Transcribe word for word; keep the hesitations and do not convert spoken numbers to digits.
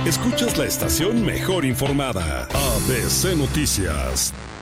Escuchas la estación mejor informada, A B C Noticias.